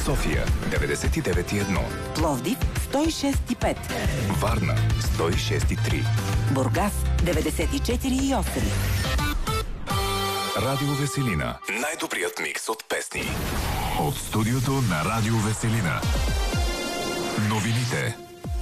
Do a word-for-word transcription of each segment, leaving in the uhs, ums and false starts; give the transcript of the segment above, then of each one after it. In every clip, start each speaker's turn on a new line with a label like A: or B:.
A: София деветдесет и девет и едно,
B: Пловдив сто и шест и пет,
A: Варна сто и шест и три,
B: Бургас деветдесет и четири и осем.
A: Радио Веселина. Най-добрият микс от песни. От студиото на Радио Веселина. Новините.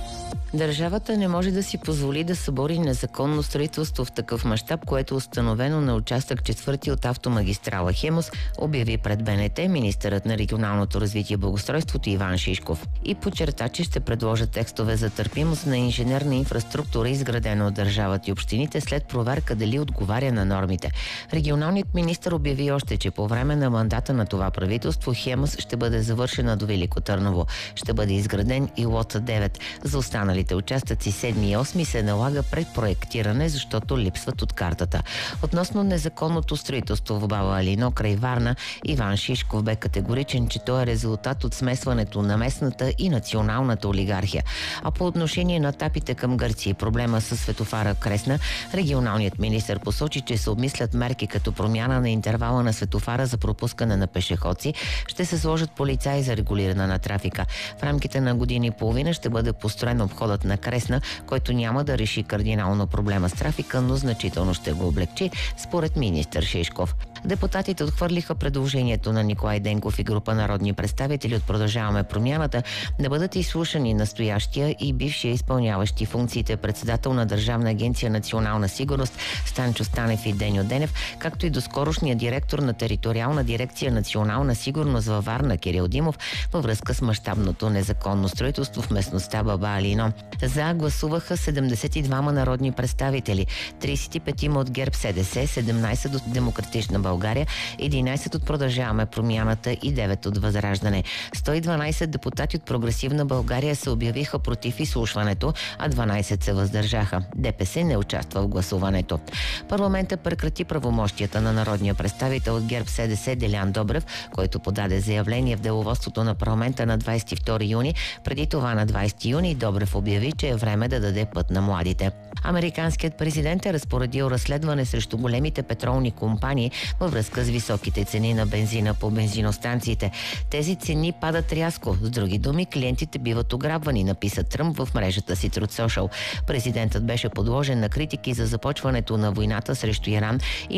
C: Държавата не може да си позволи да събори незаконно строителство в такъв мащаб, което е установено на участък четвърти от автомагистрала Хемус, обяви пред БНТ министърът на регионалното развитие и благоустройството Иван Шишков. И подчерта, че ще предложат текстове за търпимост на инженерна инфраструктура, изградена от държавата и общините, след проверка дали отговаря на нормите. Регионалният министър обяви още, че по време на мандата на това правителство Хемус ще бъде завършена до Велико Търново. Ще бъде изграден и лот девет. За останалите участъци седми и осми се налага предпроектиране, защото липсват от картата. Относно незаконното строителство в Баба Алино край Варна, Иван Шишков бе категоричен, че то е резултат от смесването на местната и националната олигархия. А по отношение на етапите към Гърция и проблема с светофара Кресна, регионалният министър посочи, че се обмислят мерки като промяна на интервала на светофара за пропускане на пешеходци, ще се сложат полицаи за регулиране на трафика. В рамките на година и половина ще бъде построен обходът на Кресна, който няма да реши кардинално проблема с трафика, но значително ще го облегчи, според министър Шишков. Депутатите отхвърлиха предложението на Николай Денков и група народни представители от Продължаваме промяната да бъдат изслушани настоящия и бившия изпълняващи функциите председател на Държавна агенция Национална сигурност Станчо Станев и Деньо Денев, както и доскорошния директор на териториална дирекция Национална сигурност във Варна Кирил Димов във връзка с мащабното незаконно строителство в местността Баба Алино. За гласуваха седемдесет и двама народни представители, тридесет и петима от ГЕРБ СДС, седемнадесет от Демократична България, единадесет от Продължаваме промяната и девет от Възраждане. сто и дванадесет депутати от Прогресивна България се обявиха против изслушването, а дванадесет се въздържаха. ДПС не участва в гласуването. Парламентът прекрати правомощията на народния представител от ГЕРБ СДС Делян Добрев, който подаде заявление в деловодството на парламента на двадесет и втори юни. Преди това на двадесети юни Добрев обяви, че е време да даде път на младите. Американският президент е разпоредил разследване срещу големите петролни компании във връзка с високите цени на бензина по бензиностанциите. Тези цени падат рязко. С други думи, клиентите биват ограбвани, написа Тръмп в мрежата си Truth Social. Президентът беше подложен на критики за започването на войната срещу Иран и